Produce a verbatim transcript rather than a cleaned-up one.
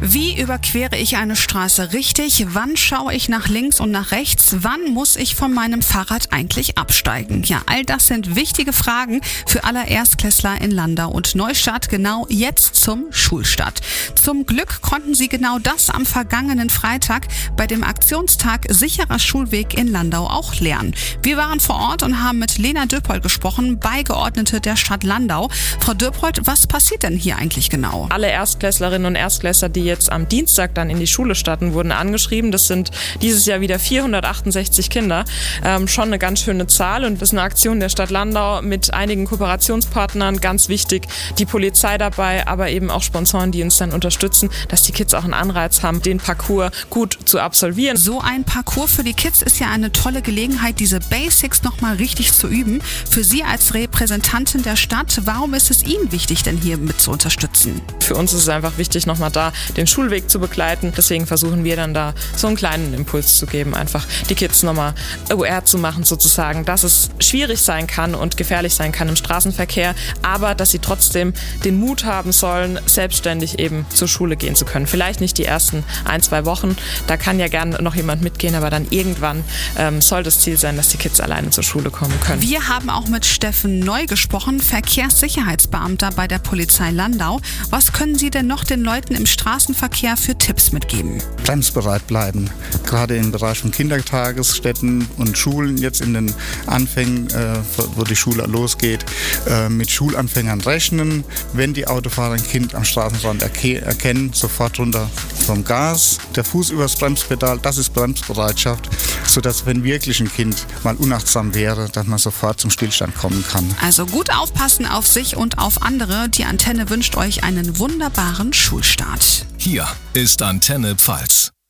Wie überquere ich eine Straße richtig? Wann schaue ich nach links und nach rechts? Wann muss ich von meinem Fahrrad eigentlich absteigen? Ja, all das sind wichtige Fragen für alle Erstklässler in Landau und Neustadt, genau jetzt zum Schulstart. Zum Glück konnten sie genau das am vergangenen Freitag bei dem Aktionstag Sicherer Schulweg in Landau auch lernen. Wir waren vor Ort und haben mit Lena Döpold gesprochen, Beigeordnete der Stadt Landau. Frau Döpold, was passiert denn hier eigentlich genau? Alle Erstklässlerinnen und Erstklässler, die jetzt am Dienstag dann in die Schule starten, wurden angeschrieben. Das sind dieses Jahr wieder vierhundertachtundsechzig Kinder. Ähm, schon eine ganz schöne Zahl, und das ist eine Aktion der Stadt Landau mit einigen Kooperationspartnern. Ganz wichtig, die Polizei dabei, aber eben auch Sponsoren, die uns dann unterstützen, dass die Kids auch einen Anreiz haben, den Parcours gut zu absolvieren. So ein Parcours für die Kids ist ja eine tolle Gelegenheit, diese Basics nochmal richtig zu üben. Für Sie als Repräsentantin der Stadt, warum ist es Ihnen wichtig, denn hier mit zu unterstützen? Für uns ist es einfach wichtig, nochmal da den Schulweg zu begleiten. Deswegen versuchen wir dann da so einen kleinen Impuls zu geben, einfach die Kids nochmal aware zu machen sozusagen, dass es schwierig sein kann und gefährlich sein kann im Straßenverkehr, aber dass sie trotzdem den Mut haben sollen, selbstständig eben zur Schule gehen zu können. Vielleicht nicht die ersten ein, zwei Wochen, da kann ja gerne noch jemand mitgehen, aber dann irgendwann ähm, soll das Ziel sein, dass die Kids alleine zur Schule kommen können. Wir haben auch mit Steffen Neu gesprochen, Verkehrssicherheitsbeamter bei der Polizei Landau. Was können Sie denn noch den Leuten im Straßenverkehr für Tipps mitgeben? Bremsbereit bleiben, gerade im Bereich von Kindertagesstätten und Schulen, jetzt in den Anfängen, äh, wo die Schule losgeht, äh, mit Schulanfängern rechnen. Wenn die Autofahrer ein Kind am Straßenrand erke- erkennen, sofort runter vom Gas, der Fuß übers Bremspedal, das ist Bremsbereitschaft, sodass, wenn wirklich ein Kind mal unachtsam wäre, dass man sofort zum Stillstand kommen kann. Also gut aufpassen auf sich und auf andere. Die Antenne wünscht euch einen wunderbaren Schulstart. Hier ist Antenne Pfalz.